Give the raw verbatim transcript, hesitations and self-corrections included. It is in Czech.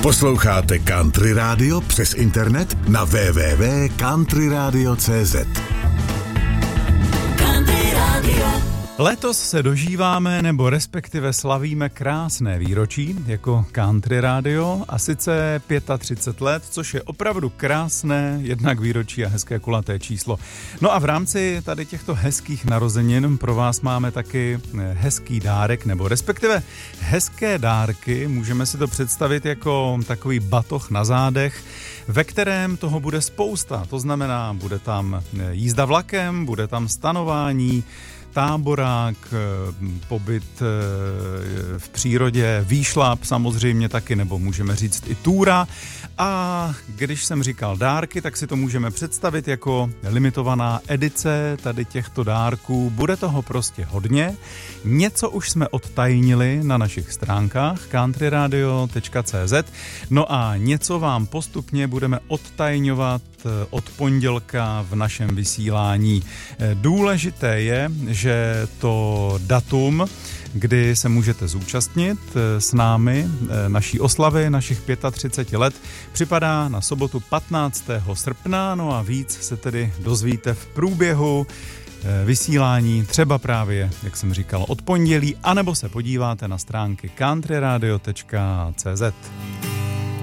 Posloucháte Country Radio přes internet na w w w tečka country radio tečka c z. Letos se dožíváme, nebo respektive slavíme krásné výročí jako Country Radio, a sice třicet pět let, což je opravdu krásné, jednak výročí a hezké kulaté číslo. No a v rámci tady těchto hezkých narozenin pro vás máme taky hezký dárek, nebo respektive hezké dárky, můžeme si to představit jako takový batoh na zádech, ve kterém toho bude spousta. To znamená, bude tam jízda vlakem, bude tam stanování, táborák, pobyt v přírodě, výšlap samozřejmě taky, nebo můžeme říct i túra. A když jsem říkal dárky, tak si to můžeme představit jako limitovaná edice tady těchto dárků. Bude toho prostě hodně. Něco už jsme odtajnili na našich stránkách country radio tečka c z. No a něco vám postupně budeme odtajňovat od pondělka v našem vysílání. Důležité je, že to datum, kdy se můžete zúčastnit s námi naší oslavy, našich třicet pět let, připadá na sobotu patnáctého srpna, no a víc se tedy dozvíte v průběhu vysílání, třeba právě, jak jsem říkal, od pondělí, anebo se podíváte na stránky country radio tečka c z.